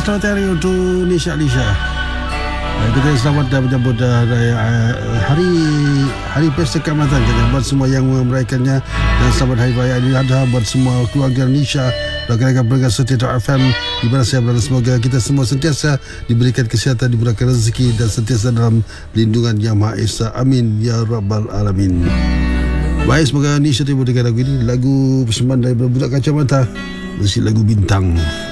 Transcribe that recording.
selamat hari untuk Nisha Alisha. Kita selamat dan menyambut hari Pesta Keamatan buat semua yang merayakannya, dan selamat Hari Raya Idul Adha buat semua keluarga Nisha dan rakan-rakan pendengar setia FM di mana saya berada. Semoga kita semua sentiasa diberikan kesihatan, diberikan rezeki dan sentiasa dalam lindungan Yang Maha Esa. Amin ya rabbal alamin. Baik, semoga Nisha terima dengan lagu ini, lagu persembahan daripada Budak Kacamata, versi lagu Bintang.